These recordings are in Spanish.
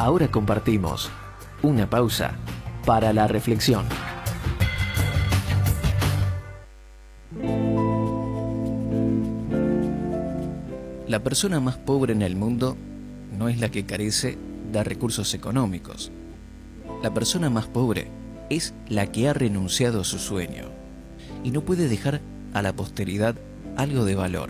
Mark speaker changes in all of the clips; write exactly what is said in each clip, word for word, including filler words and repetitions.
Speaker 1: Ahora compartimos una pausa para la reflexión. La persona más pobre en el mundo no es la que carece de recursos económicos. La persona más pobre es la que ha renunciado a su sueño y no puede dejar a la posteridad algo de valor.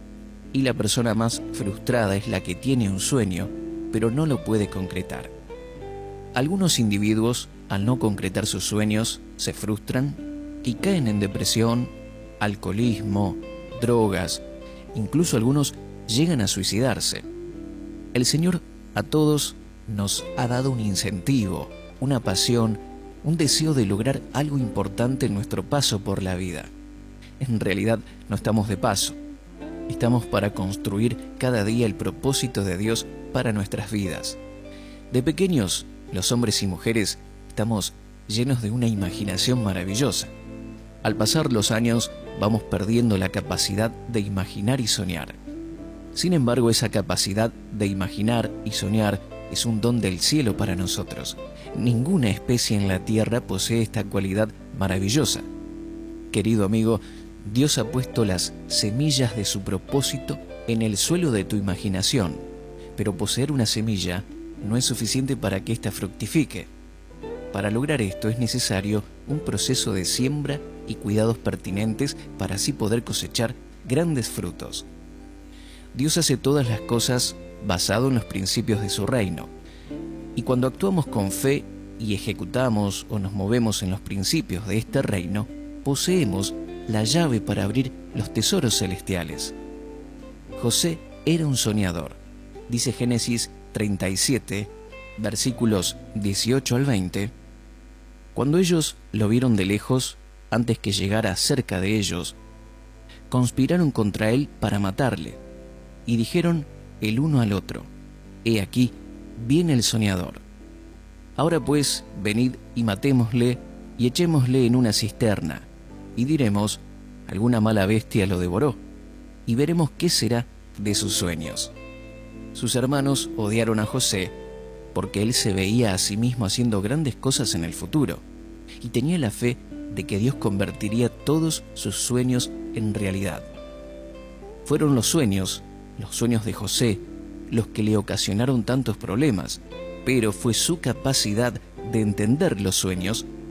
Speaker 1: Y la persona más frustrada es la que tiene un sueño, pero no lo puede concretar. Algunos individuos, al no concretar sus sueños, se frustran y caen en depresión, alcoholismo, drogas, incluso algunos llegan a suicidarse. El Señor a todos nos ha dado un incentivo, una pasión, un deseo de lograr algo importante en nuestro paso por la vida. En realidad no estamos de paso, estamos para construir cada día el propósito de Dios para nuestras vidas. De pequeños, los hombres y mujeres estamos llenos de una imaginación maravillosa. Al pasar los años, vamos perdiendo la capacidad de imaginar y soñar. Sin embargo, esa capacidad de imaginar y soñar es un don del cielo para nosotros. Ninguna especie en la tierra posee esta cualidad maravillosa. Querido amigo, Dios ha puesto las semillas de su propósito en el suelo de tu imaginación, pero poseer una semilla no es suficiente para que ésta fructifique. Para lograr esto es necesario un proceso de siembra y cuidados pertinentes para así poder cosechar grandes frutos. Dios hace todas las cosas basado en los principios de su reino, y cuando actuamos con fe y ejecutamos o nos movemos en los principios de este reino, poseemos la llave para abrir los tesoros celestiales. José era un soñador. Dice Génesis treinta y siete, versículos dieciocho al veinte. Cuando ellos lo vieron de lejos, antes que llegara cerca de ellos, conspiraron contra él para matarle, y dijeron el uno al otro: He aquí, viene el soñador. Ahora pues, venid y matémosle, y echémosle en una cisterna, y diremos: alguna mala bestia lo devoró, y veremos qué será de sus sueños. Sus hermanos odiaron a José, porque él se veía a sí mismo haciendo grandes cosas en el futuro, y tenía la fe de que Dios convertiría todos sus sueños en realidad. Fueron los sueños, los sueños de José, los que le ocasionaron tantos problemas, pero fue su capacidad de entender los sueños